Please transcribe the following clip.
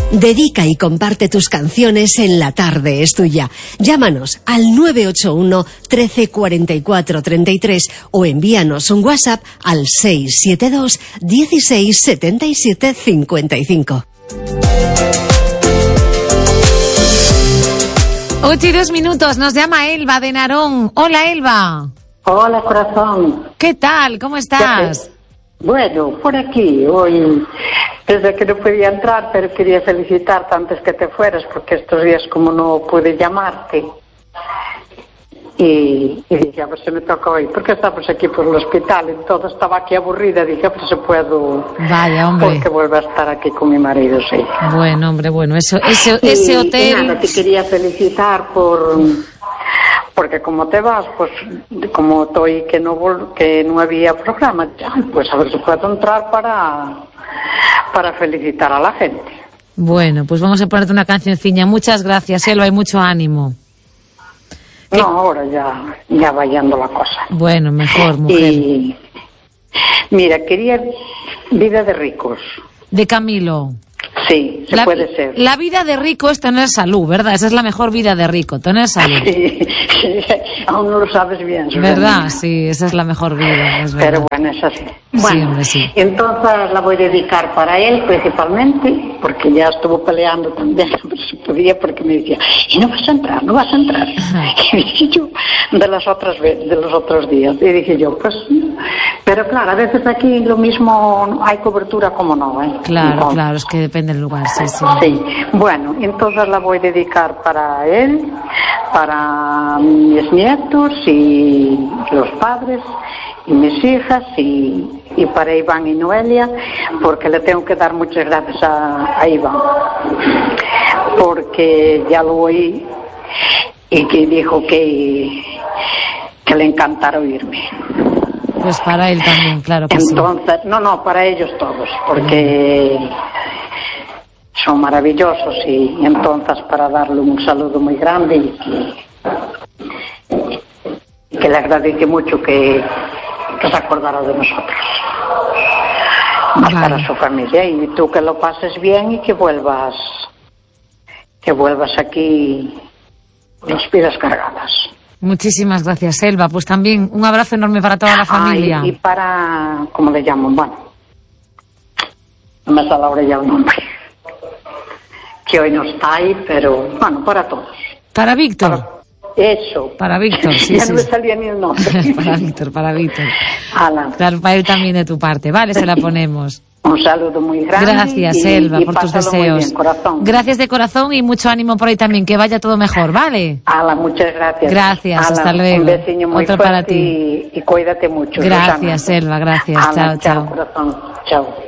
Dedica y comparte tus canciones en La Tarde es Tuya. Llámanos al 981 13 44 33 o envíanos un WhatsApp al 672 16 77 55. 8:02, nos llama Elba de Narón. Hola, Elba. Hola, corazón. ¿Qué tal? ¿Cómo estás? Bueno, por aquí, hoy, desde que no podía entrar, pero quería felicitarte antes que te fueras, porque estos días como no pude llamarte, y dije, a ver si me toca hoy, porque estamos aquí por el hospital, y todo estaba aquí aburrida, dije, a ver si puedo, vaya, hombre, porque vuelvo a estar aquí con mi marido, sí. Bueno, hombre, bueno, ese hotel... Y nada, te quería felicitar porque como te vas, pues como estoy que no había programa, pues a ver si puedo entrar para felicitar a la gente. Bueno, pues vamos a ponerte una cancioncilla. Muchas gracias, Elba, y mucho ánimo. No, ahora ya va yendo la cosa. Bueno, mejor, mujer. Y mira, quería Vida de ricos. De Camilo. Sí, puede ser. La vida de rico es tener salud, ¿verdad? Esa es la mejor vida de rico, tener salud. Sí, aún no lo sabes bien. ¿Verdad? Sí, esa es la mejor vida, es verdad. Pero bueno, es así. Bueno, sí. Entonces la voy a dedicar para él principalmente, porque ya estuvo peleando también, no se podía, porque me decía, y no vas a entrar. Y dije yo, de los otros días. Y dije yo, pues, pero claro, a veces aquí lo mismo, hay cobertura como no, ¿eh? Claro, claro, es que depende del lugar, sí. Sí, bueno, entonces la voy a dedicar para él, para mis nietos y los padres y mis hijas y para Iván y Noelia, porque le tengo que dar muchas gracias a Iván, porque ya lo oí y que dijo que le encantara oírme. Pues para él también, claro que entonces, sí. No, para ellos todos, porque son maravillosos y entonces para darle un saludo muy grande y que le agradece mucho que se acordara de nosotros. Más para su familia, y tú que lo pases bien y que vuelvas aquí con las pilas cargadas. Muchísimas gracias, Elba. Pues también un abrazo enorme para toda la familia. Y para, ¿cómo le llaman? Bueno, no me sale ahora ya el nombre, que hoy no está ahí, pero bueno, para todos. ¿Para Víctor? Eso. Para Víctor, sí. Ya no me salía ni el nombre. para Víctor. Alan. Claro, para él también de tu parte. Vale, se la ponemos. Un saludo muy grande. Gracias, Elba, por tus deseos. Bien, corazón. Gracias de corazón y mucho ánimo por ahí también, que vaya todo mejor, ¿vale? Ala, muchas gracias. Gracias, Ala, hasta luego. Un besiño muy otro fuerte para ti. Y cuídate mucho. Gracias, Elba, gracias. Ala, chao. corazón. Chao.